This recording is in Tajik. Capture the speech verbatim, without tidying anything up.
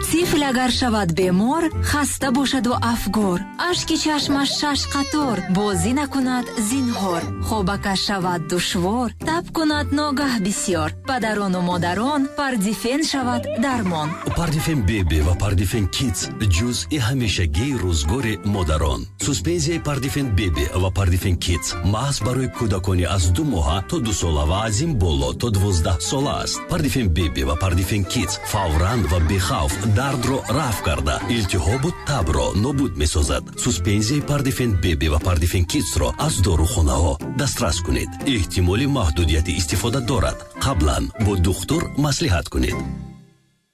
тифл агар шавад бемор, хаста бошаду афгор, ашки чашмаш шаш қатор, бозӣ накунад зинҳор, хобакаш шавад душвор, таб кунад ногаҳ бисёр. Падарону модарон, Пардифен шавад дармон. Пардифен беби ва Пардифен Kids ҷузъи ҳамешагии рӯзгори модарон. Суспензияи Пардифен беби ва Пардифен Kids маҳз барои кӯдакони аз ду моҳа то ду сола ва аз ин боло то дувоздаҳ сола аст. Пардифен беби ва Пардифен Kids фавран ва бехавф дардро рафъ карда, илтиҳобу табро нобуд месозад. Суспензияи Пардифен беби ва Пардифен Kidsро аз дорухонаҳо дастрас кунед. эҳтимоли маҳдудияти истифода дорад. қаблан бо духтур маслиҳат кунед.